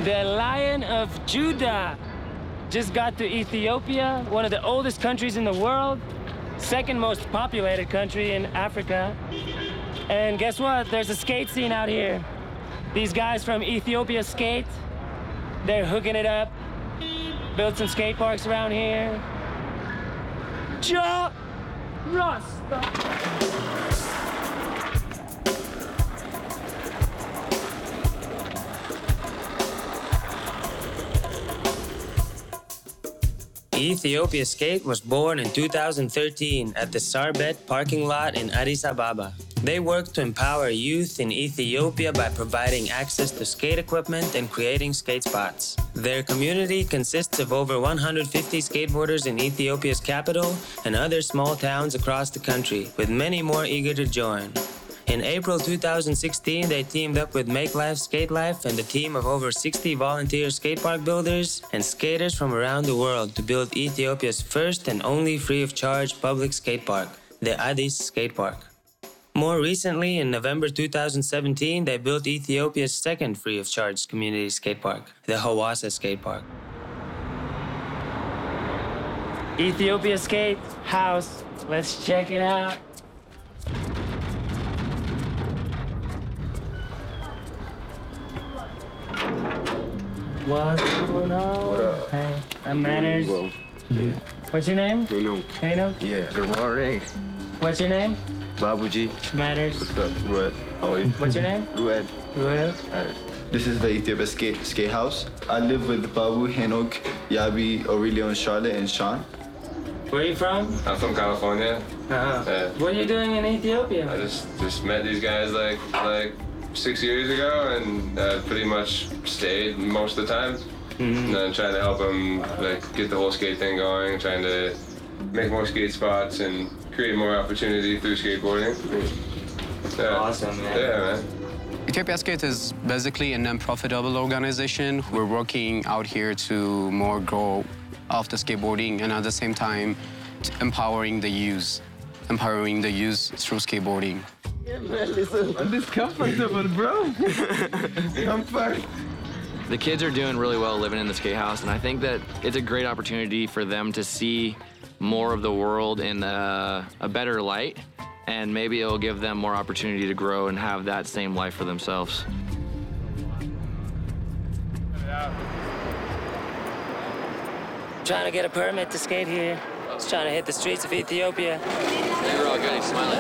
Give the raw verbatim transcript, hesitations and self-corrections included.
The Lion of Judah just got to Ethiopia, one of the oldest countries in the world, second most populated country in Africa. And guess what? There's a skate scene out here. These guys from Ethiopia Skate, they're hooking it up, built some skate parks around here. Ja Rasta. Ethiopia Skate was born in two thousand thirteen at the Sarbet parking lot in Addis Ababa. They work to empower youth in Ethiopia by providing access to skate equipment and creating skate spots. Their community consists of over one hundred fifty skateboarders in Ethiopia's capital and other small towns across the country, with many more eager to join. In April two thousand sixteen, they teamed up with Make Life Skate Life and a team of over sixty volunteer skatepark builders and skaters from around the world to build Ethiopia's first and only free-of-charge public skatepark, the Addis Skatepark. More recently, in November two thousand seventeen, they built Ethiopia's second free-of-charge community skatepark, the Hawassa Skatepark. Ethiopia Skate House. Let's check it out. What's going on? What up? Hey, I'm Manners. Well, yeah. What's your name? Kano. Kano? Yeah, the Warring. What's your name? Babuji. Matters. What's up, Rued? How are you? What's your name? Rued. Ruel. Alright. This is the Ethiopia Skate, skate House. I live with Babu, Henok, Yabi, Aurelio, and Charlotte, and Sean. Where are you from? I'm from California. Uh-huh. Yeah. What are you doing in Ethiopia? I just just met these guys like like six years ago, and uh, pretty much stayed most of the time. Mm-hmm. And then trying to help them like get the whole skate thing going, trying to make more skate spots and create more opportunity through skateboarding. Yeah. Awesome, man. Yeah, man. Ethiopia Skate is basically a non-profitable organization. We're working out here to more grow after skateboarding and at the same time empowering the youth, empowering the youth through skateboarding. Yeah, man, listen. I'm discomfortable, bro. I'm fine. The kids are doing really well living in the skate house, and I think that it's a great opportunity for them to see more of the world in a, a better light, and maybe it'll give them more opportunity to grow and have that same life for themselves. Trying to get a permit to skate here. Just trying to hit the streets of Ethiopia. You're all good. He's smiling.